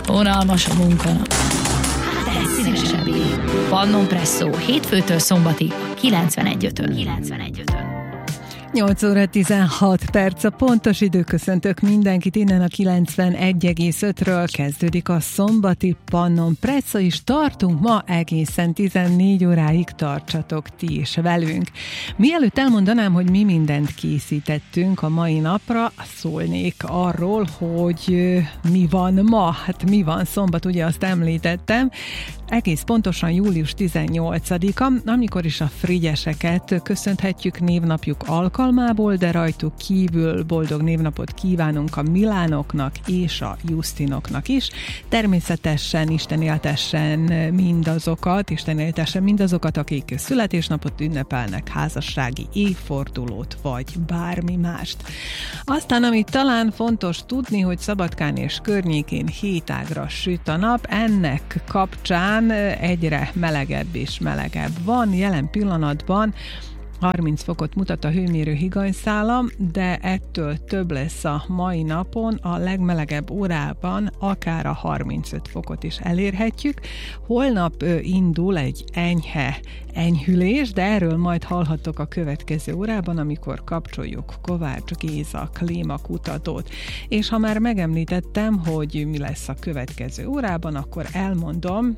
Unalmas a munka. Hát egy színesebbé. Pannon Presszó, hétfőtől szombatig, 91.5-ön. 8 óra 16 perc a pontos idő. Köszöntök mindenkit innen a 91,5-ről. Kezdődik a szombati Pannon Presszó, és tartunk ma egészen 14 óráig, tartsatok ti is velünk. Mielőtt elmondanám, hogy mi mindent készítettünk a mai napra, szólnék arról, hogy mi van ma. Hát mi van szombat, ugye azt említettem. Egész pontosan július 18-a, amikor is a frigyeseket köszönhetjük névnapjuk alkalmából, de rajtuk kívül boldog névnapot kívánunk a Milánoknak és a Justinoknak is. Természetesen Isten éltessen mindazokat, akik születésnapot ünnepelnek, házassági évfordulót, vagy bármi mást. Aztán, amit talán fontos tudni, hogy Szabadkán és környékén hétágra süt a nap, ennek kapcsán egyre melegebb és melegebb van. Jelen pillanatban 30 fokot mutat a hőmérő higanyszála, de ettől több lesz a mai napon, a legmelegebb órában akár a 35 fokot is elérhetjük. Holnap indul egy enyhülés, de erről majd hallhattok a következő órában, amikor kapcsoljuk Kovács Géza klímakutatót. És ha már megemlítettem, hogy mi lesz a következő órában, akkor elmondom,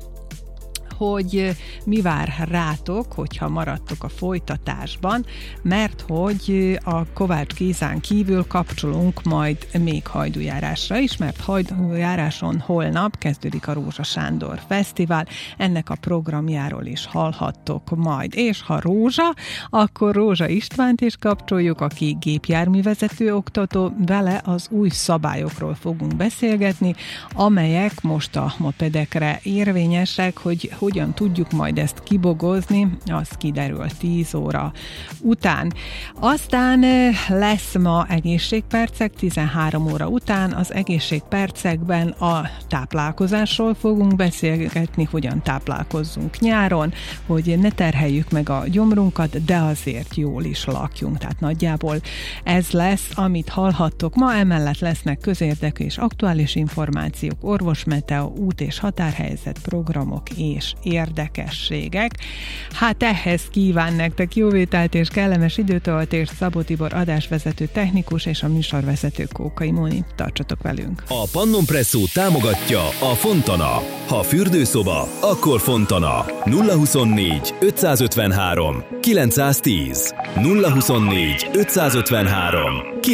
hogy mi vár rátok, hogyha maradtok a folytatásban, mert hogy a Kovács Gézán kívül kapcsolunk majd még hajdújárásra is, mert hajdújáráson holnap kezdődik a Rózsa Sándor Fesztivál, ennek a programjáról is hallhattok majd. És ha Rózsa, akkor Rózsa Istvánt is kapcsoljuk, aki gépjárművezető oktató, vele az új szabályokról fogunk beszélgetni, amelyek most a mopedekre érvényesek, hogy hogyan tudjuk majd ezt kibogozni, az kiderül 10 óra után. Aztán lesz ma egészségpercek 13 óra után. Az egészségpercekben a táplálkozásról fogunk beszélgetni, hogyan táplálkozzunk nyáron, hogy ne terheljük meg a gyomrunkat, de azért jól is lakjunk. Tehát nagyjából ez lesz, amit hallhattok ma. Emellett lesznek közérdekű és aktuális információk, orvosmeteo, út- és határhelyzet programok és érdekességek. Hát ehhez kíván nektek jóvételt és kellemes időtöltést Szabó Tibor adásvezető technikus és a műsorvezető Kókai Móni. Tartsatok velünk! A Pannon Presszó támogatja a Fontana. Ha fürdőszoba, akkor Fontana. 024 553 910 024 553